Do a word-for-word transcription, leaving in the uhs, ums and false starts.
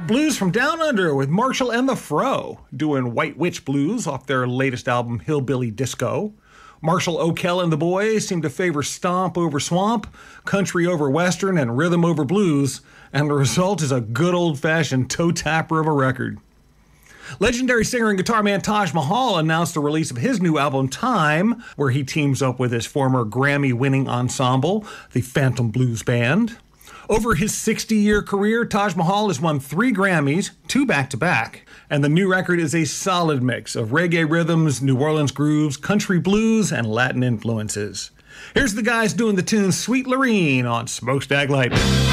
Blues from Down Under with Marshall and the Fro, doing White Witch Blues off their latest album, Hillbilly Disco. Marshall O'Kell and the boys seem to favor stomp over swamp, country over western, and rhythm over blues, and the result is a good old-fashioned toe-tapper of a record. Legendary singer and guitar man Taj Mahal announced the release of his new album, Time, where he teams up with his former Grammy-winning ensemble, the Phantom Blues Band. Over his sixty-year career, Taj Mahal has won three Grammys, two back-to-back, and the new record is a solid mix of reggae rhythms, New Orleans grooves, country blues, and Latin influences. Here's the guys doing the tune Sweet Lorene on Smokestack Lightning.